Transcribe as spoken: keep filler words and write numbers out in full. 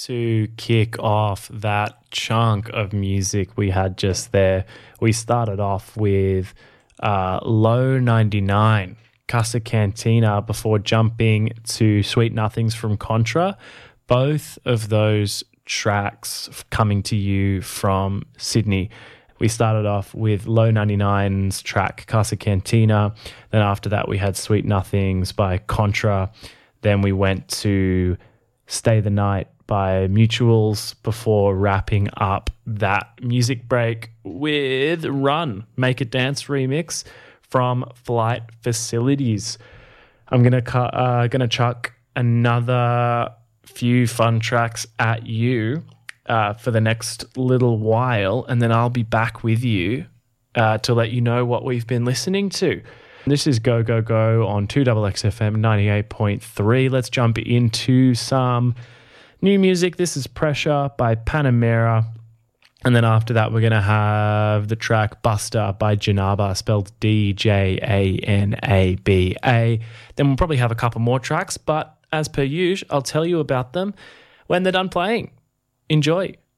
to kick off that chunk of music we had just there, we started off with uh, Low ninety-nine, Casa Cantina, before jumping to Sweet Nothings from Contra. Both of those tracks coming to you from Sydney. We started off with Low ninety-nine's track Casa Cantina. Then after that we had Sweet Nothings by Contra. Then we went to Stay the Night by Mutuals before wrapping up that music break with Run, Make It Dance remix from Flight Facilities. I'm gonna cu- uh, gonna chuck another few fun tracks at you uh, for the next little while, and then I'll be back with you uh, to let you know what we've been listening to. This is Go Go Go on two X X F M ninety-eight point three. Let's jump into some new music. This is Pressure by Panamera. And then after that, we're going to have the track Buster by Janaba, spelled D J A N A B A. Then we'll probably have a couple more tracks, but as per usual, I'll tell you about them when they're done playing. Enjoy.